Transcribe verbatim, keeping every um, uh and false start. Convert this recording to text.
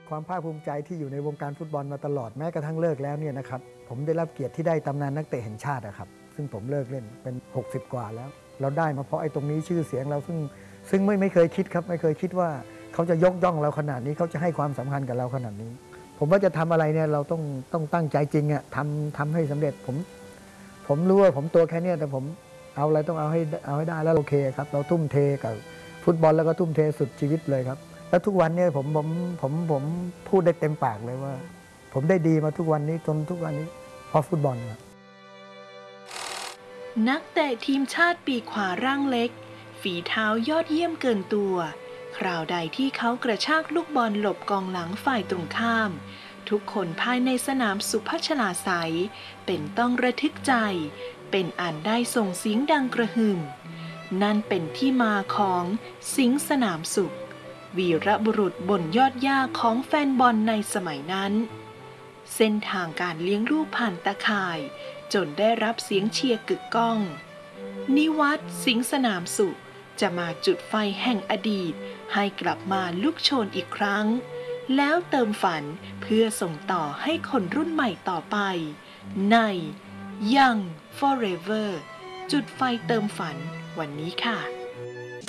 ความภาคภูมิใจที่อยู่ในวงการฟุตบอลมาตลอดแม้กระทั่งเลิกแล้วเนี่ยนะครับผมได้รับเกียรติที่ได้ตำนานนักเตะแห่งชาตินะครับซึ่งผมเลิกเล่นเป็นหกสิบกว่าแล้วเราได้มาเพราะไอ้ตรงนี้ชื่อเสียงเราซึ่งซึ่งไม่ไม่เคยคิดครับไม่เคยคิดว่าเขาจะยกย่องเราขนาดนี้เขาจะให้ความสำคัญกับเราขนาดนี้ผมว่าจะทำอะไรเนี่ยเราต้องต้องตั้งใจจริงอะทำทำให้สำเร็จผมผมรู้ว่าผมตัวแค่นี้แต่ผมเอาอะไรต้องเอาให้เอาให้ได้แล้วโอเคครับเราทุ่มเทกับฟุตบอลแล้วก็ทุ่มเทสุดชีวิตเลยครับแล้วทุกวันเนี่ยผมผมผมผมพูดได้เต็มปากเลยว่าผมได้ดีมาทุกวันนี้จนทุกวันนี้เพราะฟุตบอลครับนักเตะทีมชาติปีกขวาร่างเล็กฝีเท้ายอดเยี่ยมเกินตัวคราวใดที่เขากระชากลูกบอลหลบกองหลังฝ่ายตรงข้ามทุกคนภายในสนามสุพัชลาไสยเป็นต้องระทึกใจเป็นอันได้ส่งเสียงดังกระหึ่มนั่นเป็นที่มาของสิงห์สนามสุขวีรบุรุษบนยอดหญ้าของแฟนบอลในสมัยนั้นเส้นทางการเลี้ยงลูกผ่านตาข่ายจนได้รับเสียงเชียร์กึกก้องนิวัฒน์สิงห์สนามสุขจะมาจุดไฟแห่งอดีตให้กลับมาลุกโชนอีกครั้งแล้วเติมฝันเพื่อส่งต่อให้คนรุ่นใหม่ต่อไปใน Young Forever จุดไฟเติมฝันวันนี้ค่ะ